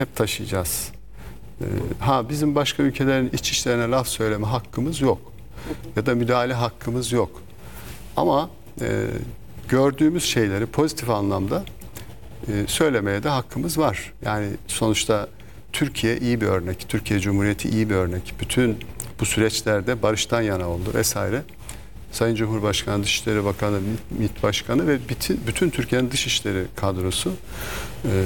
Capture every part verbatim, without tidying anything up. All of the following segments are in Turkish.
hep taşıyacağız. Ee, ha bizim başka ülkelerin iç işlerine laf söyleme hakkımız yok. Ya da müdahale hakkımız yok. Ama e, gördüğümüz şeyleri pozitif anlamda e, söylemeye de hakkımız var. Yani sonuçta Türkiye iyi bir örnek. Türkiye Cumhuriyeti iyi bir örnek. Bütün bu süreçlerde barıştan yana oldu vesaire. Sayın Cumhurbaşkanı, Dışişleri Bakanı, MİT Başkanı ve bütün, bütün Türkiye'nin dışişleri kadrosu e,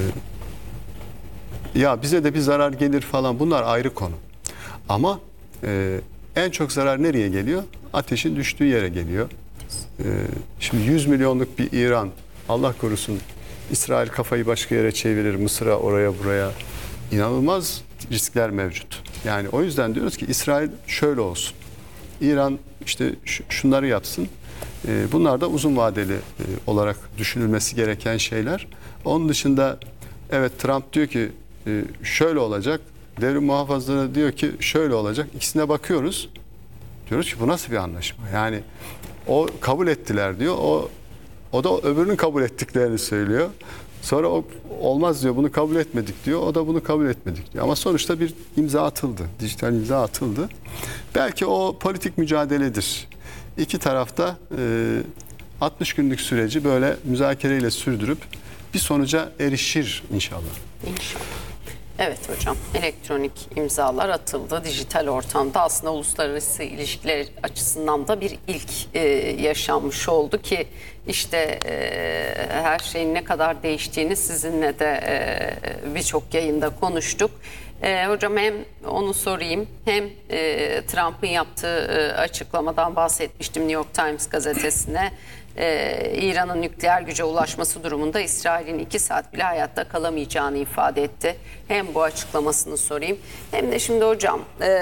ya bize de bir zarar gelir falan, bunlar ayrı konu. Ama e, en çok zarar nereye geliyor? Ateşin düştüğü yere geliyor. E, şimdi yüz milyonluk bir İran, Allah korusun İsrail kafayı başka yere çevirir, Mısır'a, oraya buraya, inanılmaz riskler mevcut. Yani o yüzden diyoruz ki İsrail şöyle olsun, İran işte şunları yapsın. E, bunlar da uzun vadeli e, olarak düşünülmesi gereken şeyler. Onun dışında evet, Trump diyor ki e, şöyle olacak. Devrim muhafazları diyor ki şöyle olacak. İkisine bakıyoruz. Diyoruz ki bu nasıl bir anlaşma? Yani o kabul ettiler diyor. O o da öbürünün kabul ettiklerini söylüyor. Sonra o olmaz diyor. Bunu kabul etmedik diyor. O da bunu kabul etmedik diyor. Ama sonuçta bir imza atıldı. Dijital imza atıldı. Belki o politik mücadeledir. İki tarafta e, altmış günlük süreci böyle müzakereyle sürdürüp bir sonuca erişir inşallah. İnşallah. Evet hocam, elektronik imzalar atıldı. Dijital ortamda aslında uluslararası ilişkiler açısından da bir ilk e, yaşanmış oldu ki işte e, her şeyin ne kadar değiştiğini sizinle de e, birçok yayında konuştuk. E, hocam hem onu sorayım, hem e, Trump'ın yaptığı e, açıklamadan bahsetmiştim New York Times gazetesine. Ee, İran'ın nükleer güce ulaşması durumunda İsrail'in iki saat bile hayatta kalamayacağını ifade etti. Hem bu açıklamasını sorayım, hem de şimdi hocam e,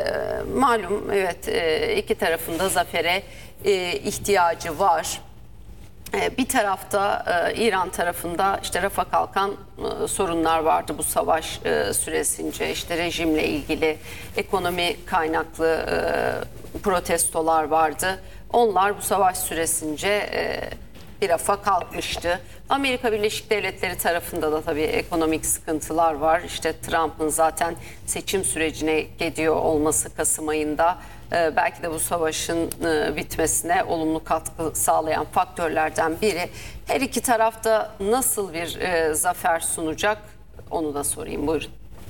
malum evet e, iki tarafında zafere e, ihtiyacı var. E, bir tarafta e, İran tarafında işte rafa kalkan e, sorunlar vardı bu savaş e, süresince, işte rejimle ilgili ekonomi kaynaklı e, protestolar vardı. Onlar bu savaş süresince e, bir rafa kalkmıştı. Amerika Birleşik Devletleri tarafında da tabii ekonomik sıkıntılar var. İşte Trump'ın zaten seçim sürecine gidiyor olması Kasım ayında e, belki de bu savaşın e, bitmesine olumlu katkı sağlayan faktörlerden biri. Her iki tarafta nasıl bir e, zafer sunacak, onu da sorayım. Buyurun.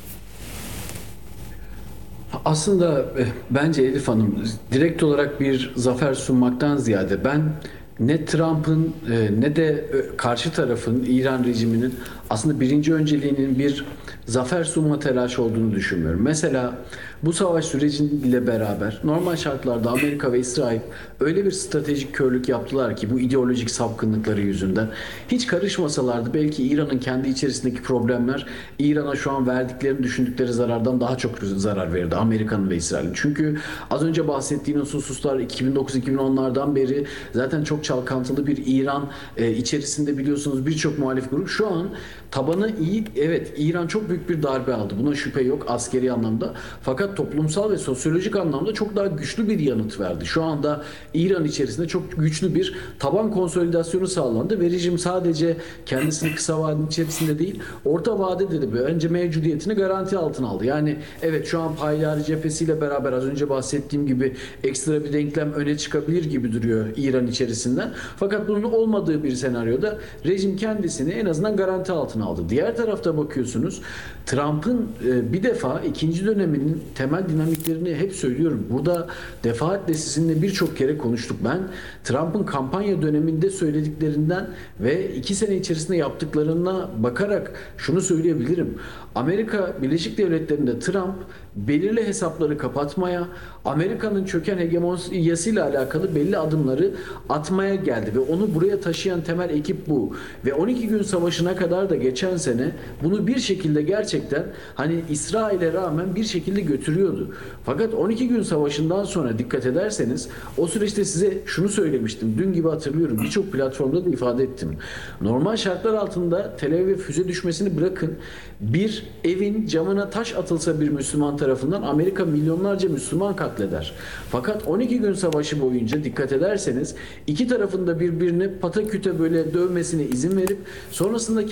Aslında bence Elif Hanım direkt olarak bir zafer sunmaktan ziyade ben ne Trump'ın ne de karşı tarafın, İran rejiminin aslında birinci önceliğinin bir zafer sunma telaşı olduğunu düşünmüyorum. Mesela bu savaş süreciyle beraber normal şartlarda Amerika ve İsrail öyle bir stratejik körlük yaptılar ki bu ideolojik sapkınlıkları yüzünden hiç karışmasalardı belki İran'ın kendi içerisindeki problemler İran'a şu an verdiklerini düşündükleri zarardan daha çok zarar verirdi Amerika'nın ve İsrail'in. Çünkü az önce bahsettiğiniz hususlar iki bin dokuz iki bin onlardan beri zaten çok çalkantılı bir İran e, içerisinde biliyorsunuz birçok muhalif grup şu an tabanı iyi. Evet, İran çok büyük bir darbe aldı. Buna şüphe yok askeri anlamda. Fakat toplumsal ve sosyolojik anlamda çok daha güçlü bir yanıt verdi. Şu anda İran içerisinde çok güçlü bir taban konsolidasyonu sağlandı ve rejim sadece kendisini kısa vadenin içerisinde değil, orta vadede de önce mevcudiyetini garanti altına aldı. Yani evet, şu an Pahlavi cephesiyle beraber az önce bahsettiğim gibi ekstra bir denklem öne çıkabilir gibi duruyor İran içerisinden. Fakat bunun olmadığı bir senaryoda rejim kendisini en azından garanti altına aldı. Diğer tarafta bakıyorsunuz Trump'ın bir defa ikinci döneminin temel dinamiklerini hep söylüyorum. Burada defaatle sizinle birçok kere konuştuk. Ben Trump'ın kampanya döneminde söylediklerinden ve iki sene içerisinde yaptıklarına bakarak şunu söyleyebilirim. Amerika Birleşik Devletleri'nde Trump belirli hesapları kapatmaya, Amerika'nın çöken hegemonyasıyla alakalı belli adımları atmaya geldi ve onu buraya taşıyan temel ekip bu. Ve on iki gün savaşına kadar da geçen sene bunu bir şekilde gerçekten hani İsrail'e rağmen bir şekilde götürüyordu. Fakat on iki gün savaşından sonra dikkat ederseniz o süreçte size şunu söylemiştim. Dün gibi hatırlıyorum. Birçok platformda da ifade ettim. Normal şartlar altında Tel Aviv'e füze düşmesini bırakın. Bir evin camına taş atılsa bir Müslüman tarafından Amerika milyonlarca Müslüman katleder. Fakat on iki gün savaşı boyunca dikkat ederseniz iki tarafında birbirini pataküte böyle dövmesine izin verip sonrasında kendisi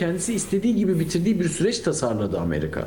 istediği gibi bitirdiği bir süreç tasarladı Amerika.